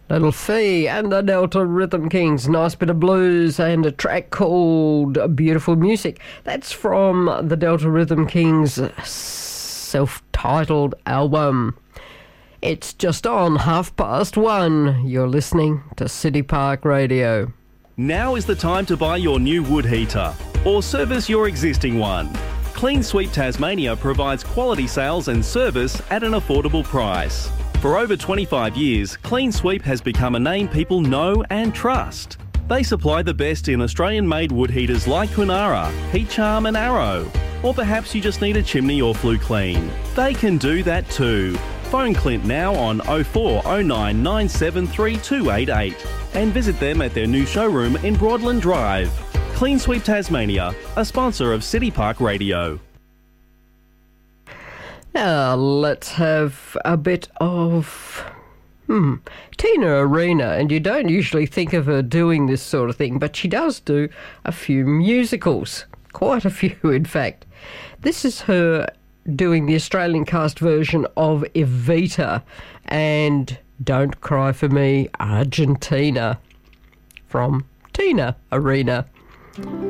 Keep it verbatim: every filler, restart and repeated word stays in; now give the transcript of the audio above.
Little Fee and the Delta Rhythm Kings. Nice bit of blues and a track called Beautiful Music. That's from the Delta Rhythm Kings' self-titled album. It's just on half past one. You're listening to City Park Radio. Now is the time to buy your new wood heater or service your existing one. Clean Sweep Tasmania provides quality sales and service at an affordable price. For over twenty-five years, Clean Sweep has become a name people know and trust. They supply the best in Australian-made wood heaters like Kunara, Heat Charm and Arrow. Or perhaps you just need a chimney or flue clean. They can do that too. Phone Clint now on oh four oh nine nine seven three two eight eight and visit them at their new showroom in Broadland Drive. Clean Sweep Tasmania, a sponsor of City Park Radio. Now let's have a bit of hmm, Tina Arena, and you don't usually think of her doing this sort of thing, but she does do a few musicals, quite a few in fact. This is her doing the Australian cast version of Evita and Don't Cry For Me, Argentina, from Tina Arena.